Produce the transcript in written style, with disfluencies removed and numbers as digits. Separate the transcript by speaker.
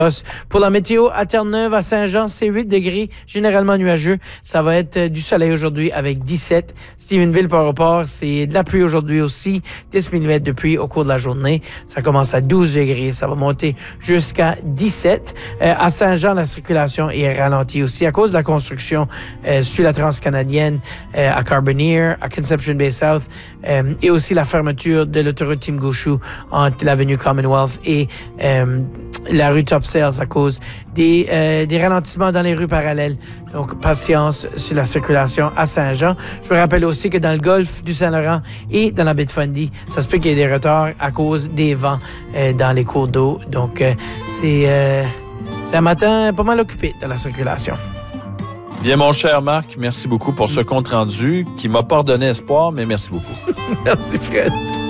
Speaker 1: Pour la météo, à Terre-Neuve, à Saint-Jean, c'est 8 degrés, généralement nuageux. Ça va être du soleil aujourd'hui avec 17. Stephenville, Port-au-Port, c'est de la pluie aujourd'hui aussi. 10 mm de pluie au cours de la journée. Ça commence à 12 degrés. Ça va monter jusqu'à 17. À Saint-Jean, la circulation est ralentie aussi à cause de la construction sur la transcanadienne à Carbonear, à Conception Bay South et aussi la fermeture de l'autoroute Tim-Gauchou entre l'avenue Commonwealth et la rue Top Sales à cause des ralentissements dans les rues parallèles. Donc, patience sur la circulation à Saint-Jean. Je vous rappelle aussi que dans le golfe du Saint-Laurent et dans la baie de Fundy, ça se peut qu'il y ait des retards à cause des vents dans les cours d'eau. Donc, c'est un matin pas mal occupé dans la circulation.
Speaker 2: Bien, mon cher Marc, merci beaucoup pour ce compte-rendu qui m'a pas donné espoir, mais merci beaucoup.
Speaker 1: Merci, Fred.